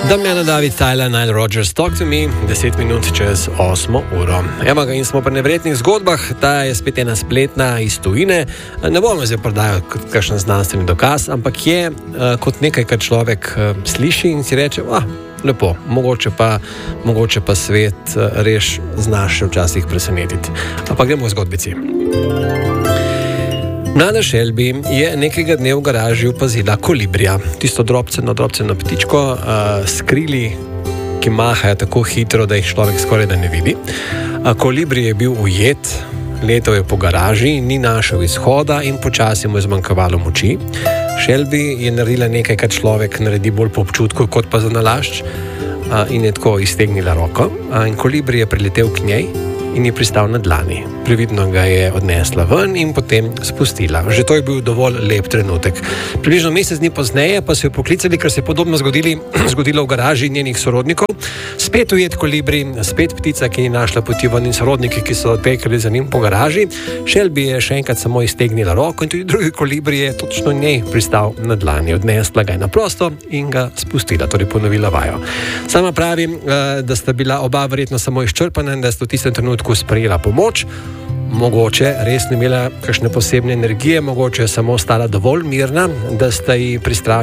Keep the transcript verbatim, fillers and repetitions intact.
Damjana David, Tyler, Nile Rodgers, Talk to Me, deset minut čez osmo uro. Evo ga in smo pri nevrednih zgodbah, ta je spet ena spletna iz tujine. Ne bomo zdaj prodajali kot kakšen znanstveni dokaz, ampak je uh, kot nekaj, kar človek uh, sliši in si reče, ah, lepo, mogoče pa, mogoče pa svet uh, res znaš včasih presenetiti. Ampak gremo v zgodbici. Mlada Shelby je nekega dne v garaži opazila kolibrija, tisto drobceno, drobceno ptičko, uh, skrili, ki mahajo tako hitro, da jih človek skoraj da ne vidi. Uh, kolibri je bil ujet, letel je po garaži, ni našel izhoda in počasi mu je zmanjkavalo moči. Shelby je naredila nekaj, kar človek naredi bolj po občutku, kot pa za nalašč, uh, in je tako iztegnila roko. Uh, in kolibri je priletel k njej in je pristal na dlani. Previdno ga je odnesla ven in potem spustila. Že to je bil dovolj lep trenutek. Približno mesec dni pozneje pa so jo poklicali, ker se je podobno zgodili, zgodilo v garaži njenih sorodnikov. Spet ujet kolibri, spet ptica, ki ni našla poti ven, in sorodniki, ki so tekali za njim po garaži. Shelby je še enkrat samo iztegnila roko in tudi drugi kolibri je točno njej pristal na dlani. Odnesla ga je na prosto in ga spustila, torej ponovila vajo. Sama pravi, da sta bila oba verjetno samo izčrpana in da sta v tistem trenutku sprejela pomoč. Mogoče res ni imela kakšne posebne energije, mogoče je samo ostala dovolj mirna, da sta ji pristrašila